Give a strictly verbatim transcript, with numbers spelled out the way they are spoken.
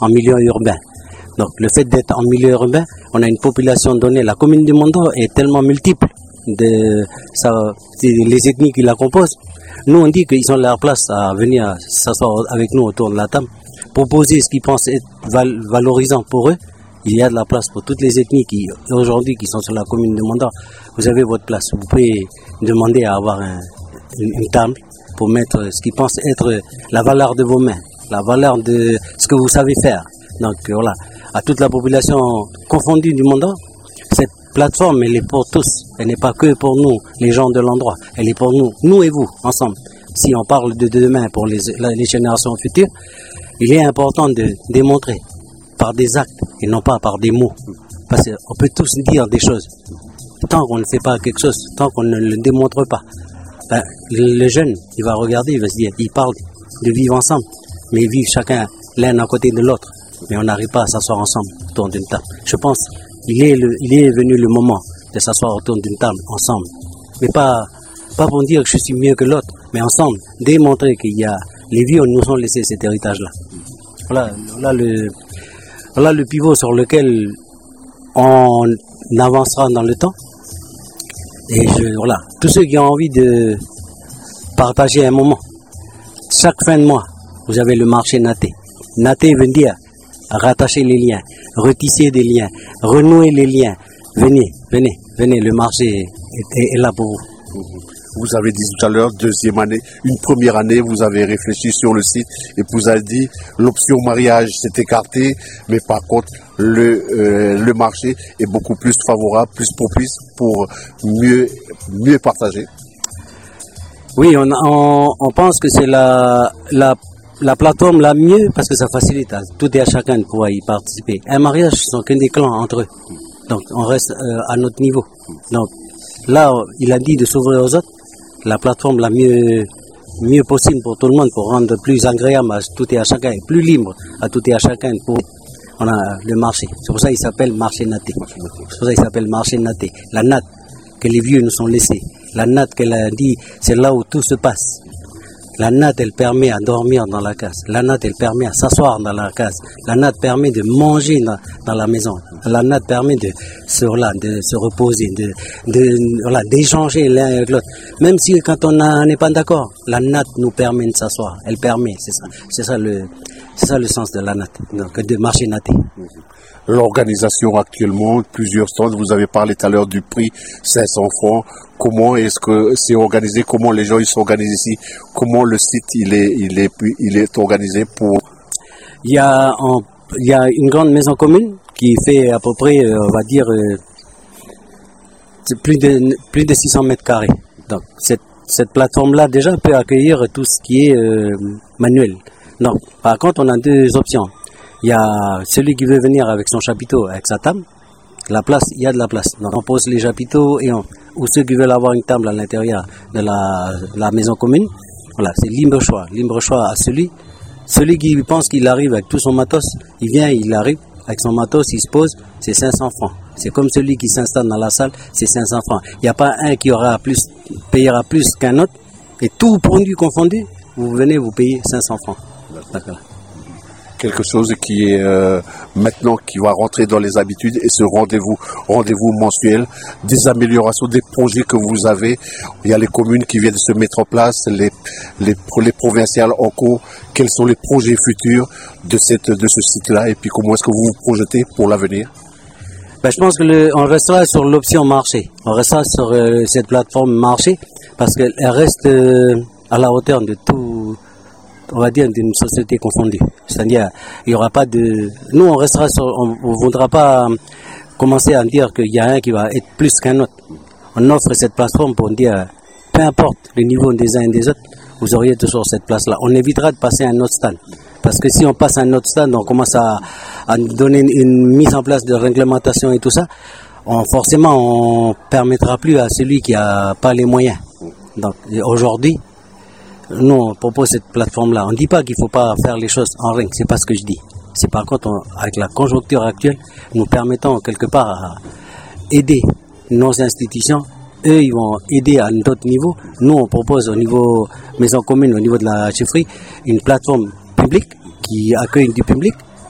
en milieu urbain. Donc le fait d'être en milieu urbain, on a une population donnée. La commune du Mondo est tellement multiple, de ça, les ethnies qui la composent. Nous on dit qu'ils ont leur place à venir s'asseoir avec nous autour de la table, proposer ce qu'ils pensent être val valorisant pour eux. Il y a de la place pour toutes les ethnies qui aujourd'hui qui sont sur la commune de Mondo. Vous avez votre place. Vous pouvez demander à avoir un, une, une table pour mettre ce qu'ils pensent être la valeur de vos mains, la valeur de ce que vous savez faire. Donc voilà, à toute la population confondue du Mondo, cette plateforme elle est pour tous. Elle n'est pas que pour nous, les gens de l'endroit. Elle est pour nous, nous et vous, ensemble. Si on parle de demain pour les, les générations futures, il est important de démontrer par des actes et non pas par des mots. Parce qu'on peut tous dire des choses. Tant qu'on ne fait pas quelque chose, tant qu'on ne le démontre pas, ben, le jeune, il va regarder, il va se dire, il parle de vivre ensemble, mais ils vivent chacun l'un à côté de l'autre. Mais on n'arrive pas à s'asseoir ensemble autour d'une table. Je pense qu'il est, le, il est venu le moment de s'asseoir autour d'une table ensemble. Mais pas, pas pour dire que je suis mieux que l'autre, mais ensemble, démontrer qu'il y a, les vieux nous ont laissé cet héritage-là. Voilà, voilà le, voilà le pivot sur lequel on avancera dans le temps. Et je, voilà, tous ceux qui ont envie de partager un moment, chaque fin de mois, vous avez le marché Naté. Naté veut dire rattacher les liens, retisser des liens, renouer les liens. Venez, venez, venez, le marché est, est, est là pour vous. Vous avez dit tout à l'heure, deuxième année, une première année, vous avez réfléchi sur le site et vous avez dit l'option mariage s'est écartée, mais par contre le, euh, le marché est beaucoup plus favorable, plus propice pour mieux, mieux partager. Oui, on, on, on pense que c'est la, la, la plateforme la mieux parce que ça facilite à tout et à chacun de pouvoir y participer. Un mariage, ce sont que des clans entre eux. Donc on reste euh, à notre niveau. Donc là, il a dit de s'ouvrir aux autres. La plateforme la mieux, mieux possible pour tout le monde, pour rendre plus agréable à tout et à chacun, et plus libre à tout et à chacun. Pour, on a le marché. C'est pour ça qu'il s'appelle marché Naté. C'est pour ça qu'il s'appelle marché Naté. La natte que les vieux nous ont laissée. La natte qu'elle a dit, c'est là où tout se passe. La natte, elle permet à dormir dans la case. La natte, elle permet à s'asseoir dans la case. La natte permet de manger dans, dans la maison. La natte permet de se, voilà, de se reposer, de, de, voilà, d'échanger l'un avec l'autre. Même si quand on n'est pas d'accord, la natte nous permet de s'asseoir. Elle permet, c'est ça. C'est ça le, c'est ça le sens de la natte, donc de marché Naté. L'organisation actuellement, plusieurs stands, vous avez parlé tout à l'heure du prix cinq cents francs. Comment est-ce que c'est organisé? Comment les gens ils sont organisés ici? Comment le site il est, il est, il est organisé pour? Il y a, en, il y a une grande maison commune qui fait à peu près, on va dire, euh, plus de plus de six cents mètres carrés. Donc cette cette plateforme-là déjà peut accueillir tout ce qui est euh, manuel. Non. Par contre, on a deux options. Il y a celui qui veut venir avec son chapiteau, avec sa table. La place, il y a de la place. Donc on pose les chapiteaux et on, ou ceux qui veulent avoir une table à l'intérieur de la, la maison commune. Voilà, c'est libre choix. Libre choix à celui. Celui qui pense qu'il arrive avec tout son matos, il vient, il arrive avec son matos, il se pose, c'est cinq cents francs. C'est comme celui qui s'installe dans la salle, c'est cinq cents francs. Il n'y a pas un qui aura plus, payera plus qu'un autre. Et tout produit confondu, vous venez, vous payez cinq cents francs. D'accord. Quelque chose qui est euh, maintenant qui va rentrer dans les habitudes et ce rendez-vous rendez-vous mensuel, des améliorations, des projets que vous avez. Il y a les communes qui viennent de se mettre en place, les les, les provinciales en cours. Quels sont les projets futurs de cette de ce site-là et puis comment est-ce que vous vous projetez pour l'avenir? Ben, je pense que le, on restera sur l'option marché. On restera sur euh, cette plateforme marché parce qu'elle reste euh, à la hauteur de tout. On va dire d'une société confondue. C'est-à-dire, il n'y aura pas de... Nous, on restera sur... On ne voudra pas commencer à dire qu'il y a un qui va être plus qu'un autre. On offre cette plateforme pour dire, peu importe le niveau des uns et des autres, vous auriez toujours cette place-là. On évitera de passer à un autre stade. Parce que si on passe à un autre stade, on commence à, à donner une, une mise en place de réglementation et tout ça, on, forcément, on ne permettra plus à celui qui n'a pas les moyens. Donc, aujourd'hui, nous, on propose cette plateforme-là. On ne dit pas qu'il ne faut pas faire les choses en règle, c'est pas ce que je dis. C'est par contre, on, avec la conjoncture actuelle, nous permettons quelque part à aider nos institutions. Eux, ils vont aider à d'autres niveaux. Nous, on propose au niveau maison commune, au niveau de la chefferie, une plateforme publique qui accueille du public